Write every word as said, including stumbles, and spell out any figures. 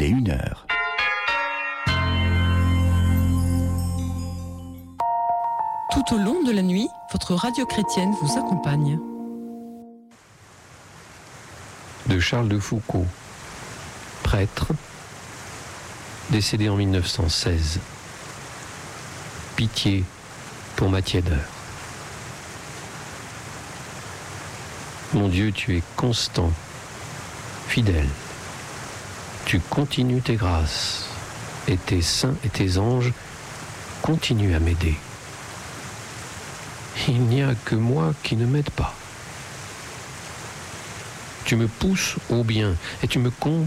il est une heure. Tout au long de la nuit, votre radio chrétienne vous accompagne. De Charles de Foucauld, prêtre, décédé en mille neuf cent seize. Pitié pour ma tiédeur. Mon Dieu, tu es constant, fidèle. Tu continues tes grâces, et tes saints et tes anges continuent à m'aider. Il n'y a que moi qui ne m'aide pas. Tu me pousses au bien et tu me combles